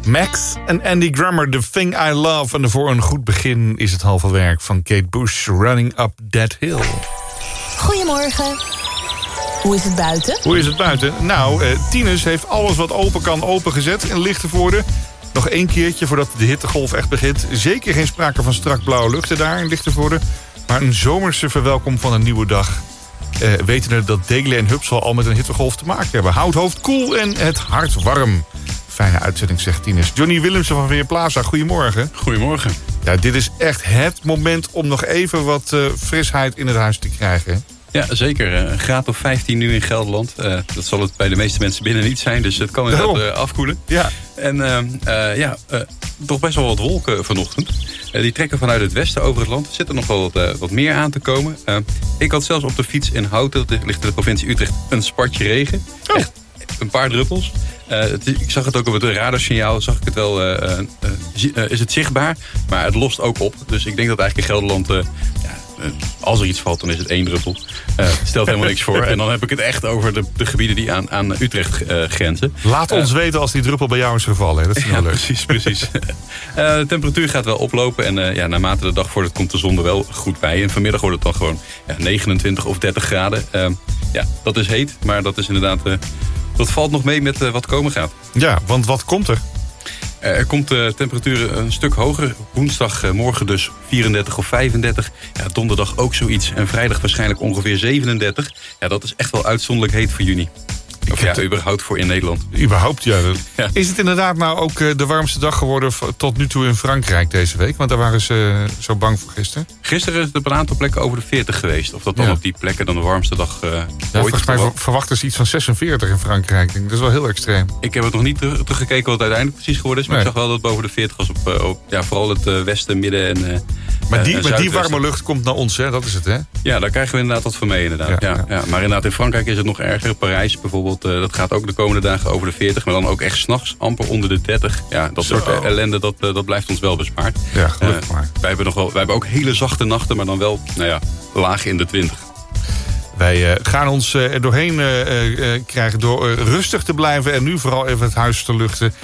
Max en Andy Grammer, The Thing I Love. En voor een goed begin is het halve werk van Kate Bush, Running Up That Hill. Goedemorgen. Hoe is het buiten? Hoe is het buiten? Nou, Tinus heeft alles wat open kan opengezet in Lichtenvoorde. Nog 1 keertje voordat de hittegolf echt begint. Zeker geen sprake van strak blauwe luchten daar in Lichtenvoorde. Maar een zomerse verwelkom van een nieuwe dag. Wetende dat Delen en Hupsel al met een hittegolf te maken hebben. Houd hoofd koel en het hart warm. Fijne uitzending, zegt Tinus. Johnny Willemsen van Weerplaza, goedemorgen. Goedemorgen. Ja, dit is echt het moment om nog even wat frisheid in het huis te krijgen. Ja, zeker. Een graad of 15 nu in Gelderland. Dat zal het bij de meeste mensen binnen niet zijn. Dus het kan inderdaad afkoelen. Ja. En toch best wel wat wolken vanochtend. Die trekken vanuit het westen over het land. Er zit er nog wel wat meer aan te komen. Ik had zelfs op de fiets in Houten, dat ligt in de provincie Utrecht, een spatje regen. Oh. Echt een paar druppels. Ik zag het ook op het radarsignaal. Zag ik het wel, is het zichtbaar. Maar het lost ook op. Dus ik denk dat eigenlijk in Gelderland... als er iets valt, dan is het 1 druppel. Stelt helemaal niks voor. En dan heb ik het echt over de gebieden die aan Utrecht grenzen. Laat ons weten als die druppel bij jou is gevallen. Hè? Dat is wel leuk. Precies. De temperatuur gaat wel oplopen. En naarmate de dag vordert komt de zon er wel goed bij. En vanmiddag wordt het dan gewoon 29 of 30 graden. Dat is heet. Maar dat is inderdaad... dat valt nog mee met wat komen gaat. Ja, want wat komt er? Er komt de temperatuur een stuk hoger. Woensdag morgen dus 34 of 35. Ja, donderdag ook zoiets. En vrijdag waarschijnlijk ongeveer 37. Ja, dat is echt wel uitzonderlijk heet voor juni. Of überhaupt voor in Nederland. Überhaupt, ja. Ja. Is het inderdaad nou ook de warmste dag geworden tot nu toe in Frankrijk deze week? Want daar waren ze zo bang voor gisteren. Gisteren is het op een aantal plekken over de 40 geweest. Of dat dan op die plekken dan de warmste dag ooit. Volgens mij verwachten ze iets van 46 in Frankrijk. Dat is wel heel extreem. Ik heb het nog niet teruggekeken wat het uiteindelijk precies geworden is. Maar ik zag wel dat het boven de 40 was op vooral het westen, midden en maar die warme lucht komt naar ons, hè? Dat is het, hè? Ja, daar krijgen we inderdaad wat van mee, inderdaad. Ja. Maar inderdaad, in Frankrijk is het nog erger. Parijs bijvoorbeeld, dat gaat ook de komende dagen over de 40. Maar dan ook echt 's nachts amper onder de 30. Ja, dat soort ellende, dat blijft ons wel bespaard. Ja, gelukkig maar. Wij hebben ook hele zachte nachten, maar dan wel, laag in de 20. Wij gaan ons er doorheen krijgen door rustig te blijven en nu vooral even het huis te luchten.